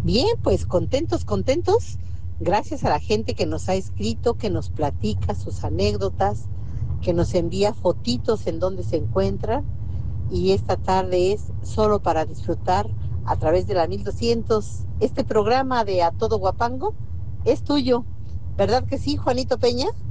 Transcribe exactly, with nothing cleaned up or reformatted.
Bien, pues contentos, contentos. Gracias a la gente que nos ha escrito, que nos platica sus anécdotas, que nos envía fotitos en donde se encuentran. Y esta tarde es solo para disfrutar a través de la mil doscientos. Este programa de A Todo Guapango es tuyo. ¿Verdad que sí, Juanito Peña?